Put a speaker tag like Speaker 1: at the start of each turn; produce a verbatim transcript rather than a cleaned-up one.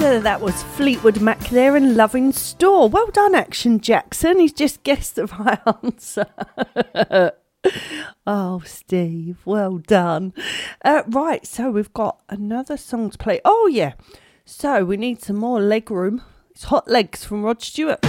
Speaker 1: So that was Fleetwood Mac there and Loving Store. Well done, Action Jackson. He's just guessed the right answer. Oh, Steve, well done. Uh, right, so we've got another song to play. Oh, yeah. So we need some more leg room. It's Hot Legs from Rod Stewart.